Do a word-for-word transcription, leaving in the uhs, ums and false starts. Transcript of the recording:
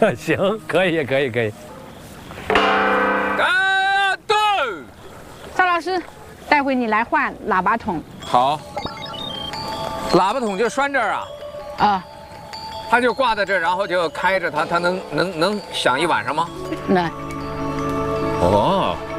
行，可以，可以，可以。 干对。 赵老师，待会你来换喇叭筒。 好。喇叭筒就拴这儿啊？ 啊。 它就挂在这儿，然后就开着它，它能能能响一晚上吗？ 能。 哦。